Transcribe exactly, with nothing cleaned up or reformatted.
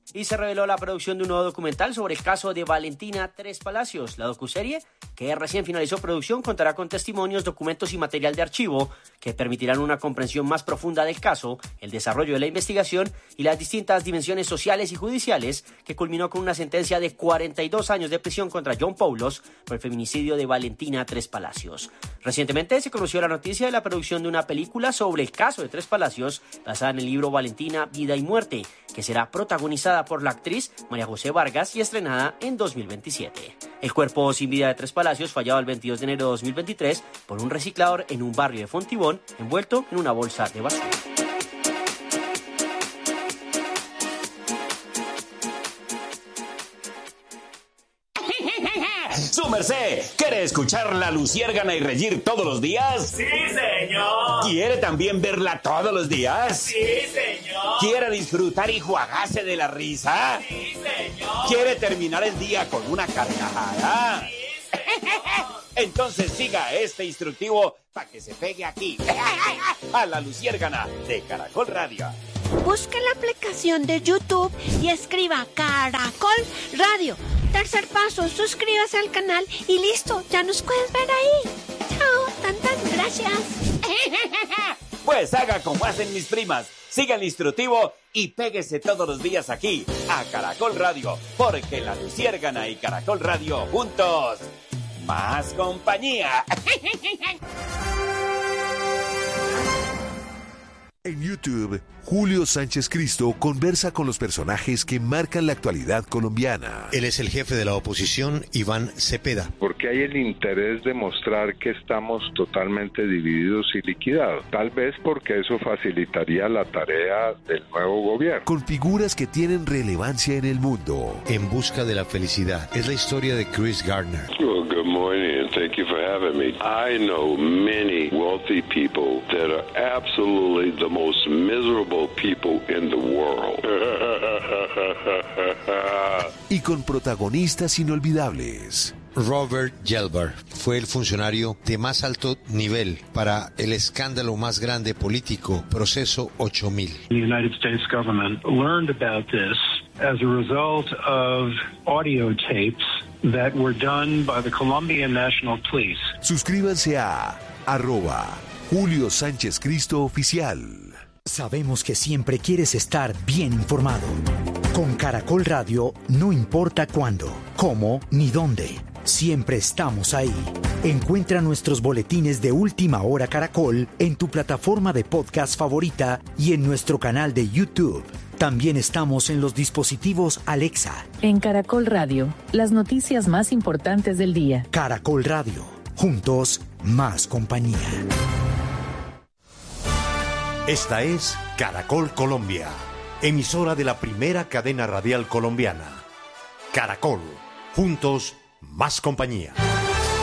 Y se reveló la producción de un nuevo documental sobre el caso de Valentina Tres Palacios. La docuserie, que recién finalizó producción, contará con testimonios, documentos y material de archivo que permitirán una comprensión más profunda del caso, el desarrollo de la investigación y las distintas dimensiones sociales y judiciales, que culminó con una sentencia de cuarenta y dos años de prisión contra John Poulos por el feminicidio de Valentina Tres Palacios. Recientemente se conoció la noticia de la producción de una película sobre el caso de Tres Palacios, basada en el libro Valentina, Vida y Muerte, que será protagonizada por la actriz María José Vargas y estrenada en dos mil veintisiete. El cuerpo sin vida de Tres Palacios fue hallado el veintidós de enero de dos mil veintitrés por un reciclador en un barrio de Fontibón, envuelto en una bolsa de basura. ¡Su merced! ¿Quiere escuchar La Luciérgana y reír todos los días? ¡Sí, señor! ¿Quiere también verla todos los días? ¡Sí, señor! ¿Quiere disfrutar y juagarse de la risa? ¡Sí, señor! ¿Quiere terminar el día con una carcajada? ¡Sí, señor! Entonces siga este instructivo para que se pegue aquí, a La Luciérgana de Caracol Radio. Busque la aplicación de YouTube y escriba Caracol Radio. Tercer paso, suscríbase al canal y listo, ya nos puedes ver ahí. Chao, tantas gracias. Pues haga como hacen mis primas, siga el instructivo y péguese todos los días aquí, a Caracol Radio, porque La Luciérgana y Caracol Radio juntos, más compañía. En YouTube, Julio Sánchez Cristo conversa con los personajes que marcan la actualidad colombiana. Él es el jefe de la oposición, Iván Cepeda. Porque hay el interés de mostrar que estamos totalmente divididos y liquidados. Tal vez porque eso facilitaría la tarea del nuevo gobierno. Con figuras que tienen relevancia en el mundo. En busca de la felicidad. Es la historia de Chris Gardner. Well, good morning and thank you for having me. I know many wealthy people that are absolutely the most miserable people in the world. Y con protagonistas inolvidables. Robert Gelber fue el funcionario de más alto nivel para el escándalo más grande político, Proceso ocho mil. The United States government learned about this as a result of audio tapes that were done by the Colombian National Police. Suscríbanse a arroba Julio Sánchez Cristo Oficial. Sabemos que siempre quieres estar bien informado. Con Caracol Radio, no importa cuándo, cómo ni dónde, siempre estamos ahí. Encuentra nuestros boletines de Última Hora Caracol en tu plataforma de podcast favorita y en nuestro canal de YouTube. También estamos en los dispositivos Alexa. En Caracol Radio, las noticias más importantes del día. Caracol Radio, juntos, más compañía. Esta es Caracol Colombia, emisora de la primera cadena radial colombiana. Caracol, juntos, más compañía.